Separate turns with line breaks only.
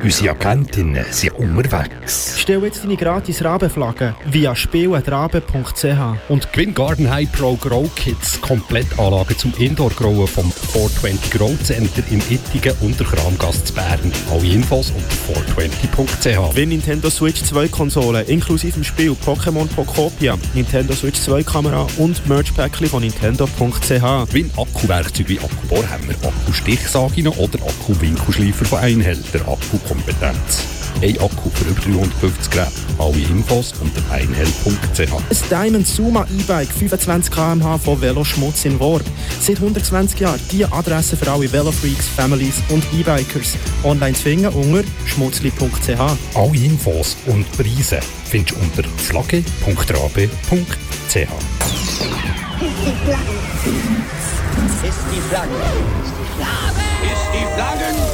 Unsere Agentinnen sind unterwegs.
Stell jetzt deine gratis Rabenflagge via spiel@rabe.ch
Und gewinn Garden High Pro Grow Kits, Komplettanlage zum Indoor-Growen vom 420 Grow Center in Ittigen und der Kramgasse zu Bern. Alle Infos unter 420.ch.
Gewinn Nintendo Switch 2 Konsole inklusive dem Spiel Pokémon Pokopia, Nintendo Switch 2 Kamera und Merch-Päckchen von Nintendo.ch.
Gewinn Akkuwerkzeuge wie Akkubohrhammer, Akku-Stichsaginen oder Akku-Winkelschleifer von Einhell. Akkukompetenz. Ein Akku für über 350 Geräte. Alle Infos unter einhell.ch.
Ein Diamond Suma E-Bike 25 km/h von Veloschmutz in Worb. Seit 120 Jahren die Adresse für alle Velofreaks, Families und E-Bikers. Online zu finden unter schmutzli.ch.
Alle Infos und Preise findest du unter flagge.rabe.ch.
Ist die Flagge. Ist die Flagge. Ist die Flaggen.